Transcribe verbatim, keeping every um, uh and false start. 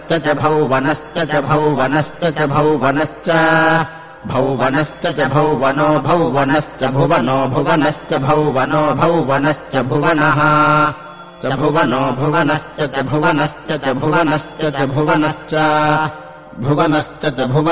भौवनश्च च भौवनश्च च भौवनश्च च भौवनश्च भौवनश्च च भौवनो भौवनश्च भुवनो भुवनश्च भौवनो भौवनश्च भुवनः च भुवनो भुवनश्च च भुवनश्च च भुवनश्च च भुवनश्च भुवनश्च च भुवन